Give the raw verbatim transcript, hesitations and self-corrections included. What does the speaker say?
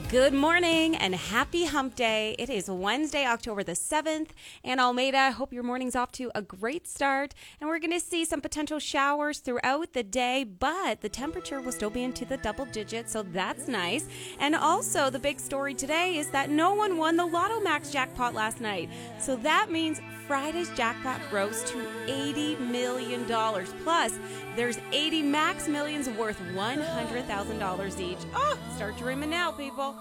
Good morning and happy hump day. It is Wednesday, October the seventh. And Almeida, I hope your morning's off to a great start. And we're going to see some potential showers throughout the day, but the temperature will still be into the double digits, so that's nice. And also, the big story today is that no one won the Lotto Max jackpot last night. So that means Friday's jackpot grows to eighty million dollars. Plus, there's eighty Max Millions worth one hundred thousand dollars each. Oh, start dreaming now, people.